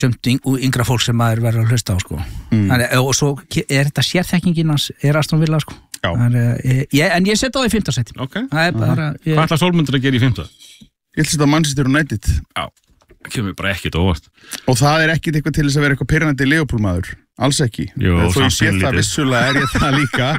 sumt yngra fólk sem maður verður að hlusta á sko. Og svo þetta sérþekkingin Aston Villa sko. En ég set á það í 5. sæti. Okay. Hvað ætlar Sólmundur að gera í 5? Ég ætla að setja Manchester United. Já, það kemur bara ekkert óvart. Og það ekkert eitthvað til þess að vera eitthvað pirrandi Liverpool maður. Alls ekki. Jú, þó ég sé það vissulega ég það líka.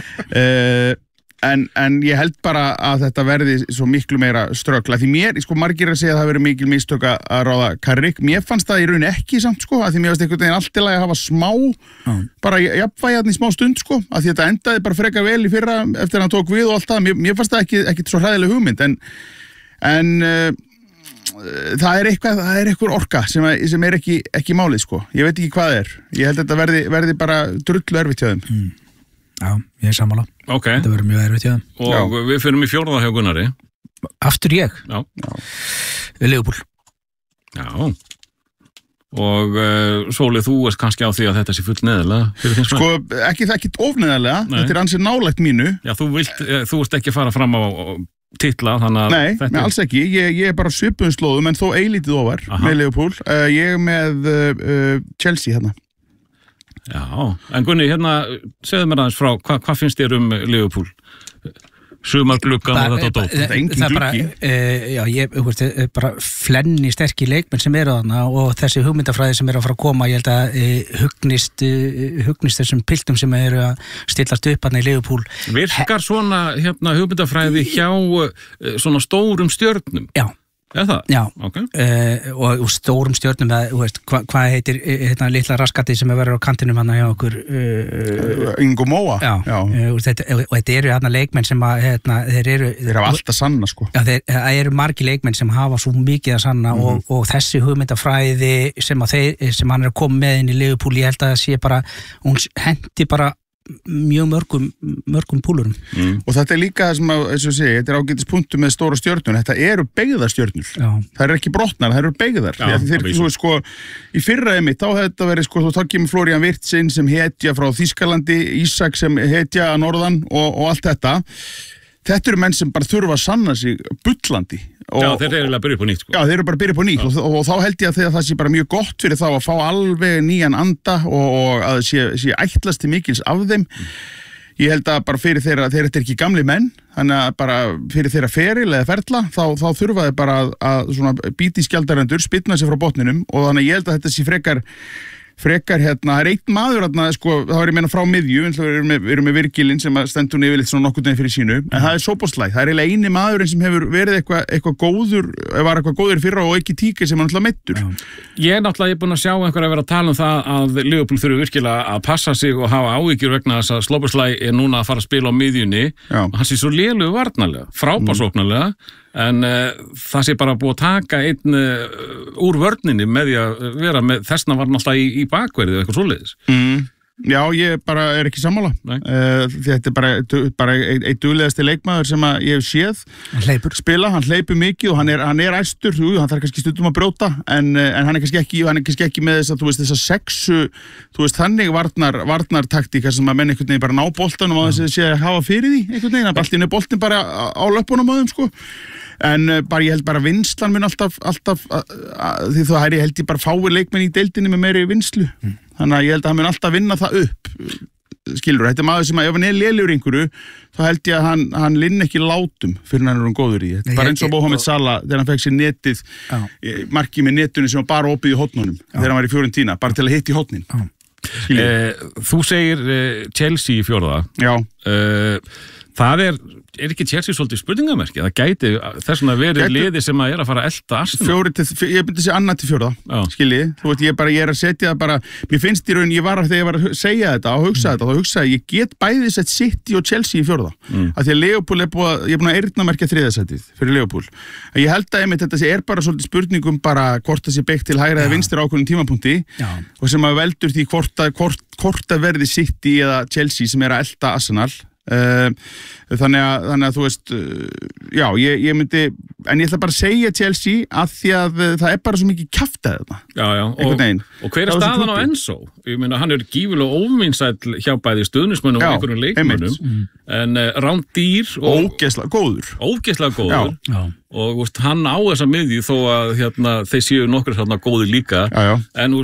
En ég held bara að þetta verði svo miklu meira ströggla. Því mér, sko, margir að segja að það verið mikil mistök að ráða Carrick. Mér fannst það í raun ekki samt, sko, að því mér varst einhvern veginn allt í lagi að hafa smá, bara jafnvægi í smá stund, sko, að því þetta endaði bara frekar vel í fyrra eftir að hann tók við og allt það. Mér fannst það ekki svo hræðileg hugmynd, en það eitthvað orka sem ekki málið, sko. Ég veit ekki hvað það Ég held að þetta verði bara drullu erfitt hjá þeim. Já, ég sammála. Okay. Þetta verður mjög erfitt hjá þeim. Og við fyrir í 4. hjá Gunnari. Aftur ég? Já. Liverpool. Já. Og Sóli, þú kannski á því að þetta sé full neðarlega. Sko, ekki ofneðarlega. Þetta ansið nálægt mínu. Já, þú ert ekki að fara fram á titla, þannig að... Nei, alls ekki. Ég bara svipuðum slóðum, en þó eilítið ofar með Liverpool. Ég með Chelsea hérna. Já, en Gunni, segðu mér aðeins frá, hvað finnst þér Liverpool? Sumargluggan og þetta dót? Það engin gluggi. Ég bara flenni sterkir leikmenn sem eru þarna og þessi hugmyndafræði sem að fara að koma, ég held að hugnist þessum piltum sem eru að stillast upp þarna í Liverpool. Virkar svona hugmyndafræði hjá svona stórum stjörnum? Já. Er það? Já, okay. Og stórum stjörnum hvað heitir litla raskati sem verður á kantinum hann hjá okkur Ingo Móa. Já. Og þetta eru hann leikmenn sem að þeir hafa alltaf sanna sko. Já, það eru margir leikmenn sem hafa svo mikið að sanna og þessi hugmyndafræði sem hann er að koma með inn í Liverpool, ég held að það sé bara, hún hendi bara mjög mörgum púlurum. Og þetta líka það sem að, eins og segja, þetta ágætis punktu með stóra stjörnur, þetta eru beygðar stjörnur. Það ekki brotnar, það eru beygðar. Þeir, sko, í fyrra þá hefði þetta verið, sko, þá kemur Florian Wirtz inn sem hetja frá Þýskalandi, Ísak sem hetja að norðan og allt þetta. Þetta eru menn sem bara þurfa að sanna sig bullandi. Já, þeir eru að byrja upp á nýtt. Sko. Já, þeir eru bara að byrja upp á nýtt og þá held ég að það sé bara mjög gott fyrir þá að fá alveg nýjan anda og að sé ætlast til mikils af þeim. Ég held að bara fyrir þeirra þetta ekki gamli menn, þannig að bara fyrir þeirra feril eða ferla, þá þurfa þeir bara að svona bíti skjaldarendur, spilna sig frá botninum og þannig að ég held að þetta sé frekar það einn maður sko, þá ég meina frá miðju, við erum með Virgilinn sem stendur yfirleitt svona nokkurn veginn fyrir sínu, en það Szoboszlai, það eiginlega eini maðurinn sem hefur verið eitthvað góður, var eitthvað góður fyrra og ekki tíki sem hann alltaf meittur. Ég náttúrulega búin að sjá einhver að vera að tala það að Liverpool þurfi virkilega að passa sig og hafa áhyggjur vegna þess að Szoboszlai núna að fara að spila á miðjunni og hann sé svo lélugu varnarlega, frábærsóknarlega en það sé bara búið að taka einn úr vörninni með því að vera með þessna var náttúrulega í bakverði eða eitthvað svoleiðis. Já, ég bara ekki sammála. Þetta bara einn duglegasti leikmaður sem að ég hef séð spila, hann hleypur mikið og hann er æstur, hann þarf kannski stundum að brjóta en hann er kannski ekki með þess að þessa sexu, þannig varnartaktíka sem að menn einhvern veginn bara ná boltanum á þess að sé að hafa fyrir því einhvern veginn, að alltaf boltin bara á löpunum á þeim sko. En bara ég held bara vinslan mun alltaf því þá held ég bara fáir leikmenn í deildinni með meiri vinslu. Þannig að ég held að hann mun alltaf vinna það upp. Skilur, þetta maður sem að ef hann lélegur einhverju, þá held ég að hann linni ekki látum fyrir hann góður í. Bara eins og Mohamed Salah þegar hann fekk sér netið, markið með netunni sem var bara opið í hornunum þegar hann var í Fiorentina, bara til að hitta í hornin. Þú segir Chelsea í 4. Já. Það er ekki Chelsea svolítið spurningamerki? Það gæti þess að verið liði sem að fara að elta Arsenal? Ég myndi segja annað til 4. Skiljið. Þú veit, ég er að setja það bara, mér finnst í raun, þegar ég var að segja þetta og hugsa þetta, þá hugsaði ég get bæði sett City og Chelsea í 4. Af því að Liverpool ég er búin að eyrnamerkja 3. sætið fyrir Liverpool. Ég held að þetta er bara svolítið spurningum bara hvort það sé beitt til hægra eða vinstri ákveðnum tímapunkti og sem að veldur því hvort að verði City eða Chelsea sem er að elta Arsenal. þannig að þú veist já, ég myndi en ég ætla bara að segja Chelsea að því að það er bara svo mikið kjaftað þetta. Já, og hver er staðan á Enzo? Ég meina, hann er gífurlega óvinsæll hjá bæði stuðnismönnum og einhverjum leikmönnum en rándýr og ógeðslega góður og veist, hann á þessa miðju þó að þeir séu nokkur góðir líka en